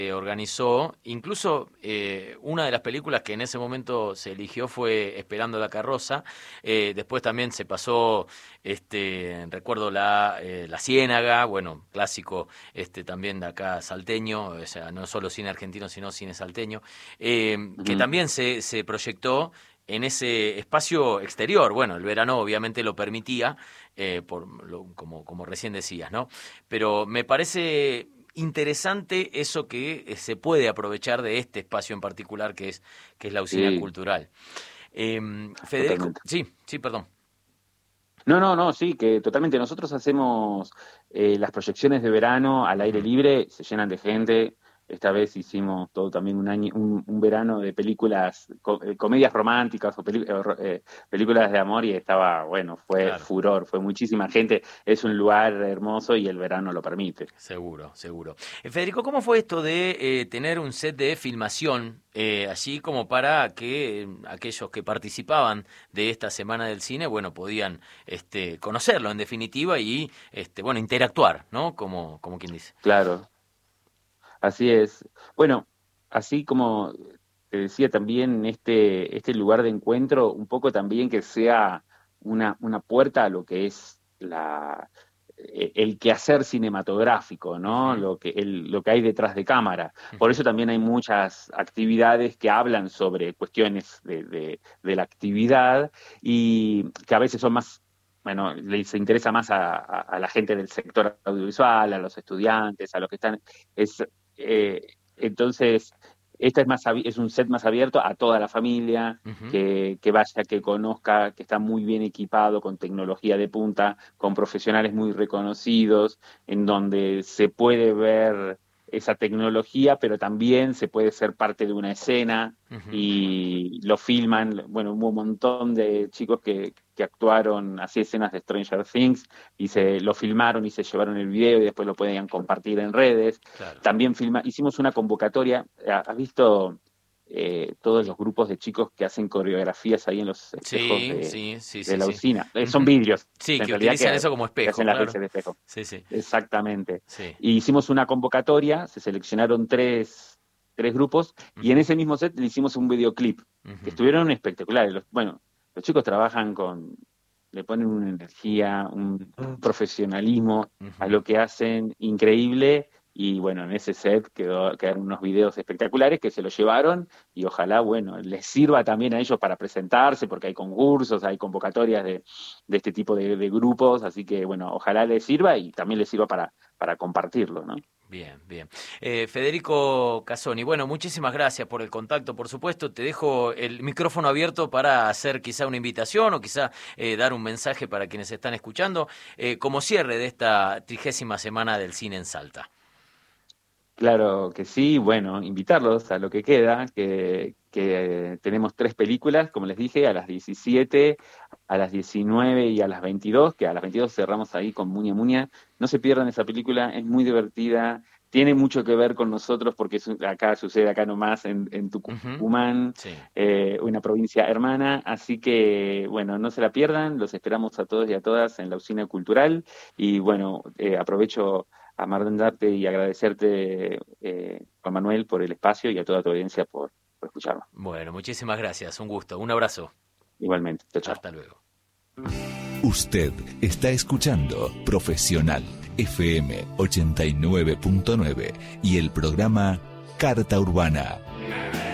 organizó, incluso una de las películas que en ese momento se eligió fue Esperando la carroza. Después también se pasó, recuerdo la Ciénaga, bueno, clásico también de acá salteño, o sea, no solo cine argentino sino cine salteño, que también se proyectó en ese espacio exterior. Bueno, el verano obviamente lo permitía, como recién decías, ¿no? Pero me parece interesante eso que se puede aprovechar de este espacio en particular que es la usina cultural. Federico, Totalmente. sí, perdón. No, sí, que totalmente. Nosotros hacemos las proyecciones de verano al aire Ujú. libre, se llenan de gente. Esta vez hicimos todo también un verano de películas, comedias románticas o películas de amor y estaba, bueno, fue Claro. furor, fue muchísima gente. Es un lugar hermoso y el verano lo permite. Seguro, seguro. Federico, ¿cómo fue esto de tener un set de filmación así como para que aquellos que participaban de esta Semana del Cine, bueno, podían conocerlo en definitiva y bueno, interactuar, ¿no? Como quien dice. Claro. Así es. Bueno, así como te decía también, este lugar de encuentro, un poco también que sea una puerta a lo que es el quehacer cinematográfico, ¿no? Ujú, Lo que hay detrás de cámara. Por ujú. eso también hay muchas actividades que hablan sobre cuestiones de la actividad y que a veces son más, bueno, les interesa más a la gente del sector audiovisual, a los estudiantes, a los que están eh, entonces, esta es un set más abierto a toda la familia, Ujú. que vaya, que conozca, que está muy bien equipado con tecnología de punta, con profesionales muy reconocidos, en donde se puede ver esa tecnología, pero también se puede ser parte de una escena Ujú. y lo filman. Bueno, hubo un montón de chicos que actuaron así escenas de Stranger Things y se lo filmaron y se llevaron el video y después lo podían compartir en redes. Claro. También hicimos una convocatoria. ¿Has visto todos los grupos de chicos que hacen coreografías ahí en los espejos Sí, sí, sí, de sí, la sí. usina? Son Ujú. vidrios, Sí, en que realidad, utilizan eso como que espejo, hacen las claro. veces de espejo. Sí, sí, Exactamente. sí. Y hicimos una convocatoria, se seleccionaron tres grupos y en Ujú, ese mismo set le hicimos un videoclip que ujú. estuvieron espectaculares. Bueno, los chicos trabajan le ponen una energía, un profesionalismo a Ujú. lo que hacen increíble. Y bueno, en ese set quedaron unos videos espectaculares que se los llevaron y ojalá, bueno, les sirva también a ellos para presentarse, porque hay concursos, hay convocatorias de este tipo de grupos, así que bueno, ojalá les sirva y también les sirva para compartirlo, ¿no? Bien, bien. Federico Casoni, bueno, muchísimas gracias por el contacto, por supuesto. Te dejo el micrófono abierto para hacer quizá una invitación o quizá dar un mensaje para quienes están escuchando, como cierre de esta 30ª Semana del Cine en Salta. Claro que sí, bueno, invitarlos a lo que queda, que tenemos tres películas, como les dije, a las 17, a las 19 y a las 22, que a las 22 cerramos ahí con Muña Muña. No se pierdan esa película, es muy divertida, tiene mucho que ver con nosotros porque acá sucede acá nomás en Ujú. Tucumán, Sí. una provincia hermana, así que bueno, no se la pierdan, los esperamos a todos y a todas en la Usina Cultural y bueno, aprovecho a mandarte y agradecerte, Juan Manuel, por el espacio y a toda tu audiencia por escucharnos. Bueno, muchísimas gracias. Un gusto. Un abrazo. Igualmente. Chao, chao. Hasta luego. Usted está escuchando Profesional FM 89.9 y el programa Carta Urbana.